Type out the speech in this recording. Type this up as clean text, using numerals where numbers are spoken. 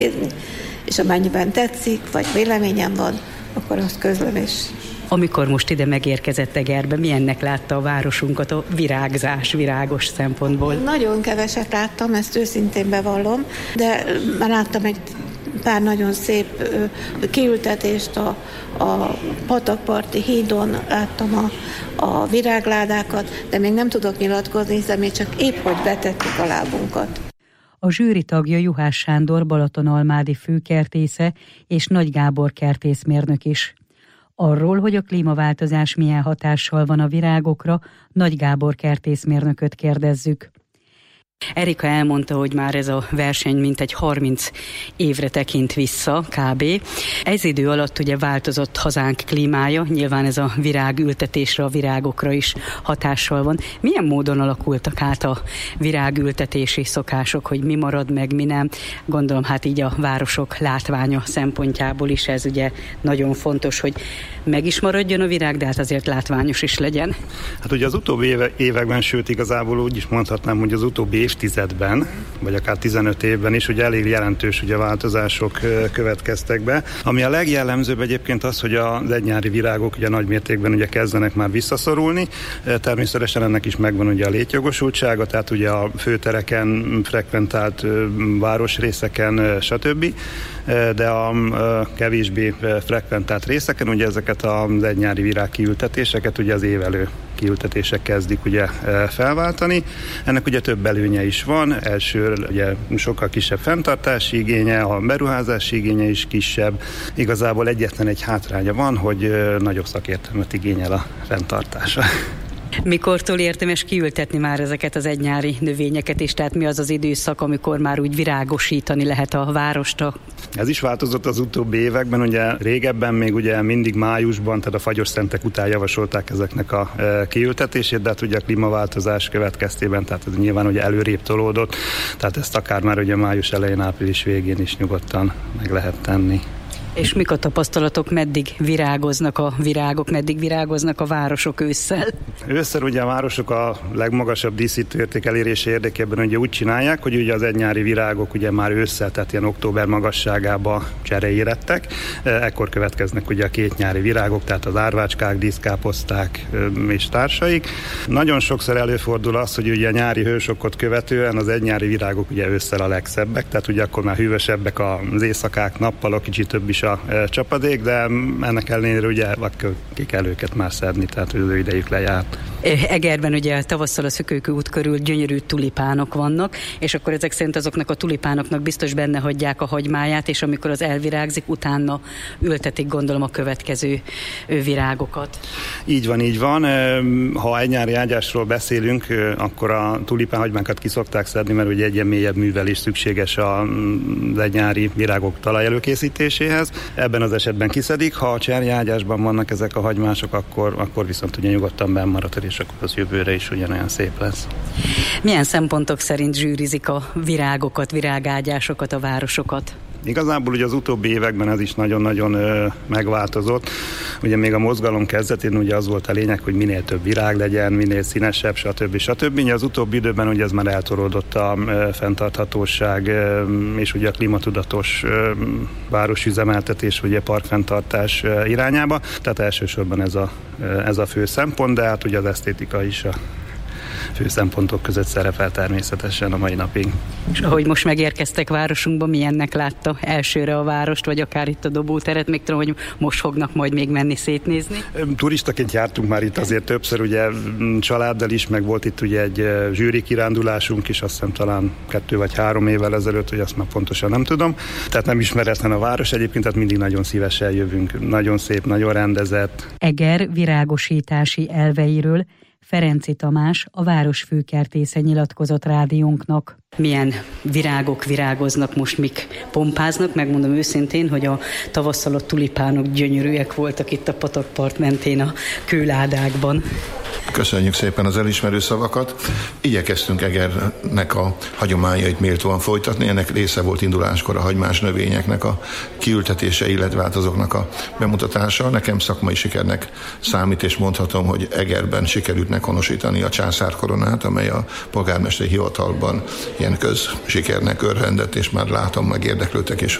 És amennyiben tetszik, vagy véleményem van, akkor azt közlöm is. Amikor most ide megérkezett Egerbe, milyennek látta a városunkat a virágos szempontból? Nagyon keveset láttam, ezt őszintén bevallom, de már láttam egy pár nagyon szép kiültetést a patakparti hídon, láttam a virágládákat, de még nem tudok nyilatkozni, hiszen még csak épp hogy betettük a lábunkat. A zsűri tagja Juhász Sándor balatonalmádi főkertésze és Nagy Gábor kertészmérnök is. Arról, hogy a klímaváltozás milyen hatással van a virágokra, Nagy Gábor kertészmérnököt kérdezzük. Erika elmondta, hogy már ez a verseny mintegy 30 évre tekint vissza, kb. Ez idő alatt ugye változott hazánk klímája, nyilván ez a virágültetésre, a virágokra is hatással van. Milyen módon alakultak át a virágültetési szokások, hogy mi marad meg, mi nem? Gondolom, hát így a városok látványa szempontjából is ez ugye nagyon fontos, hogy meg is maradjon a virág, de hát azért látványos is legyen. Hát ugye az utóbbi években, sőt igazából úgy is mondhatnám, hogy az utóbbi évtizedben, vagy akár 15 évben is, ugye elég jelentős ugye változások következtek be. Ami a legjellemzőbb egyébként az, hogy az egynyári virágok ugye nagy mértékben ugye kezdenek már visszaszorulni. Természetesen ennek is megvan ugye a létjogosultsága, tehát ugye a főtereken, frekventált városrészeken, stb. De a kevésbé frekventált részeken ugye ezeket az egynyári virágkiültetéseket ugye az évelő kiültetések kezdik ugye felváltani. Ennek ugye több előnye is van. Első ugye sokkal kisebb fenntartási igénye, a beruházási igénye is kisebb. Igazából egyetlen egy hátránya van, hogy nagyobb szakértelmet igényel a fenntartása. Mikortól érdemes kiültetni már ezeket az egynyári növényeket, és tehát mi az az időszak, amikor már úgy virágosítani lehet a várost? Ez is változott az utóbbi években, ugye régebben még ugye mindig májusban, tehát a fagyos-szentek után javasolták ezeknek a kiültetését, de hát ugye a klímaváltozás következtében, tehát ez nyilván ugye előrébb tolódott, tehát ezt akár már ugye május elején, április végén is nyugodtan meg lehet tenni. És mik a tapasztalatok, meddig virágoznak a virágok, meddig virágoznak a városok ősszel? Ősszel ugye a városok a legmagasabb díszítőérték elérése érdekében ugye úgy csinálják, hogy ugye az egynyári virágok ugye már ősszel, tehát ilyen október magasságába csereérettek. Ekkor következnek ugye a két nyári virágok, tehát az árvácskák, díszkáposzták és társaik. Nagyon sokszor előfordul az, hogy ugye a nyári hősokot követően az egynyári virágok ugye ősszel a legszebbek, tehát ugye akkor már hűvösebbek az éjszakák, nappalok, kicsit több is a csapadék, de ennek ellenére ugye ki kell őket már szedni, tehát az idejük lejárt. Egerben ugye tavasszal a Szökőkő út körül gyönyörű tulipánok vannak, és akkor ezek szerint azoknak a tulipánoknak biztos benne hagyják a hagymáját, és amikor az elvirágzik, utána ültetik, gondolom, a következő virágokat. Így van. Ha egynyári ágyásról beszélünk, akkor a tulipánhagymákat ki szokták szedni, mert ugye egy ilyen mélyebb művelés szükséges az egynyári virágok talajelőkészítéséhez. Ebben az esetben kiszedik, ha a cserjeágyásban vannak ezek a hagymások, akkor viszont ugye nyugodtan benn marad, és akkor az jövőre is ugyanolyan szép lesz. Milyen szempontok szerint zsűrizik a virágokat, virágágyásokat, a városokat? Igazából ugye az utóbbi években ez is nagyon-nagyon megváltozott. Ugye még a mozgalom kezdetén ugye az volt a lényeg, hogy minél több virág legyen, minél színesebb, stb. Az utóbbi időben ugye ez már eltoródott a fenntarthatóság és ugye a klímatudatos városüzemeltetés, ugye parkfenntartás irányába. Tehát elsősorban ez a fő szempont, de hát ugye az esztétika is a fő szempontok között szerepel természetesen a mai napig. És ahogy most megérkeztek városunkba, milyennek látta elsőre a várost, vagy akár itt a Dobóteret? Még tudom, hogy most fognak majd még menni szétnézni? Turistaként jártunk már itt azért többször, ugye családdal is, meg volt itt ugye egy zsűri kirándulásunk is, azt hiszem talán 2 vagy 3 évvel ezelőtt, hogy azt már pontosan nem tudom. Tehát nem ismeretlen a város egyébként, tehát mindig nagyon szívesen jövünk. Nagyon szép, nagyon rendezett. Eger virágosítási elveiről Ferenci Tamás, a város főkertésze nyilatkozott rádiónknak. Milyen virágok virágoznak most, mik pompáznak? Megmondom őszintén, hogy a tavasszal a tulipánok gyönyörűek voltak itt a patakpart mentén a kőládákban. Köszönjük szépen az elismerő szavakat. Igyekeztünk Egernek a hagyományait méltóan folytatni. Ennek része volt induláskor a hagymás növényeknek a kiültetése, illetve hát azoknak a bemutatása. Nekem szakmai sikernek számít, és mondhatom, hogy Egerben sikerült meghonosítani a császárkoronát, amely a polgármesteri hivatalban ilyen közsikernek örvendett, és már látom, meg érdeklődtek is